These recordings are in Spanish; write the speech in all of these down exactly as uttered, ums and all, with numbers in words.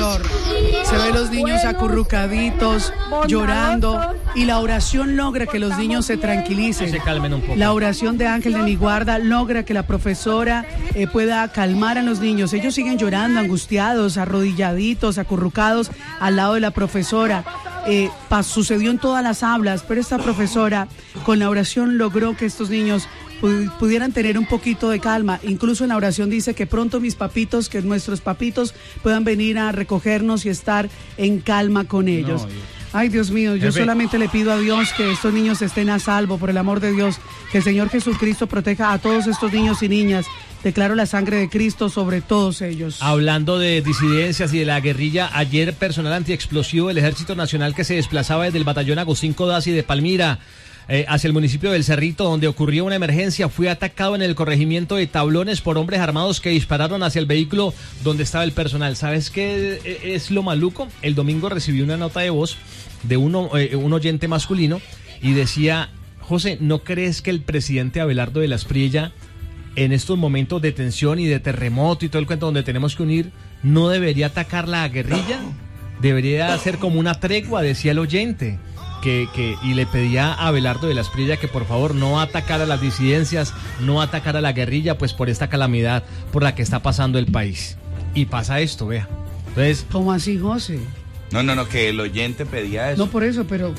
dolor. Se ve los niños acurrucaditos, llorando, y la oración logra que los niños se tranquilicen. Se calmen un poco. La oración de Ángel de mi guarda logra que la profesora eh, pueda calmar a los niños. Ellos siguen llorando, angustiados, arrodilladitos, acurrucados al lado de la profesora. Eh, pa, sucedió en todas las aulas, pero esta profesora con la oración logró que estos niños pu- pudieran tener un poquito de calma. Incluso en la oración dice que pronto mis papitos, que nuestros papitos puedan venir a recogernos y estar en calma con ellos. No, ay, Dios mío, yo solamente le pido a Dios que estos niños estén a salvo, por el amor de Dios, que el Señor Jesucristo proteja a todos estos niños y niñas. Declaro la sangre de Cristo sobre todos ellos. Hablando de disidencias y de la guerrilla, ayer personal antiexplosivo del Ejército Nacional que se desplazaba desde el batallón Agustín Codazzi de Palmira eh, hacia el municipio del Cerrito, donde ocurrió una emergencia, fue atacado en el corregimiento de Tablones por hombres armados que dispararon hacia el vehículo donde estaba el personal. ¿Sabes qué es lo maluco? El domingo recibí una nota de voz de uno, eh, un oyente masculino y decía: José, ¿no crees que el presidente Abelardo de la Espriella, en estos momentos de tensión y de terremoto y todo el cuento donde tenemos que unir, no debería atacar la guerrilla? Debería hacer como una tregua, decía el oyente, que, que y le pedía a Abelardo de la Espriella que por favor no atacara a las disidencias, no atacara a la guerrilla, pues por esta calamidad por la que está pasando el país. Y pasa esto, vea. Entonces, ¿cómo así, José? No, no, no, que el oyente pedía eso. No por eso, pero...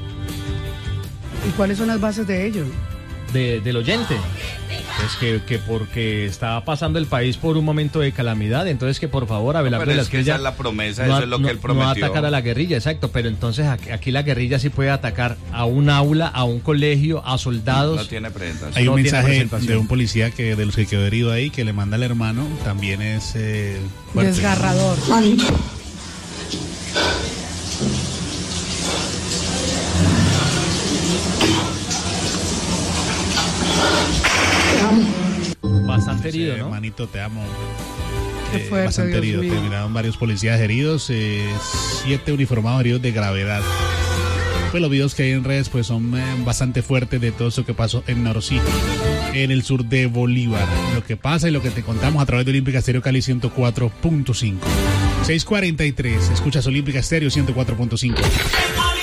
¿y cuáles son las bases de ello? De, del oyente. Pues que, que porque estaba pasando el país por un momento de calamidad, entonces que por favor Abelardo no, de la es que Espriella, esa es la promesa, no, eso es lo no, que él prometió. No atacar a la guerrilla, exacto, pero entonces aquí, aquí la guerrilla sí puede atacar a un aula, a un colegio, a soldados. No, no tiene presentación. Hay un no mensaje de un policía que de los que quedó herido ahí, que le manda al hermano, también es eh, fuerte. Desgarrador. Bastante herido, ¿no? Hermanito, te amo. Qué Eh, fuerte, bastante Dios herido. mío. Terminaron varios policías heridos, eh, siete uniformados heridos de gravedad. Pues los videos que hay en redes pues son eh, bastante fuertes de todo eso que pasó en Norocito, en el sur de Bolívar. Lo que pasa y lo que te contamos a través de Olímpica Estéreo Cali ciento cuatro punto cinco. seis cuarenta y tres, escuchas Olímpica Estéreo ciento cuatro punto cinco.